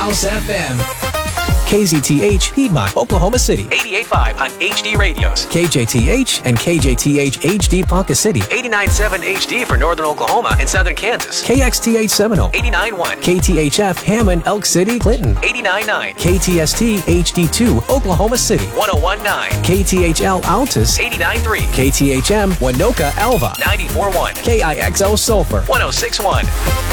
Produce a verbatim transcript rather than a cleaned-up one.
House F M. K Z T H, Piedmont, Oklahoma City. eighty-eight point five on H D Radios. K J T H and K J T H H D Ponca City. eighty-nine point seven H D for northern Oklahoma and southern Kansas. K X T H Seminole. eighty-nine point one. K T H F Hammond, Elk City, Clinton. eighty-nine point nine. K T S T H D two, Oklahoma City. one oh one point nine. K T H L Altus. eighty-nine point three. K T H M Winoka Alva. ninety-four point one. K I X O Sulphur. one oh six point one.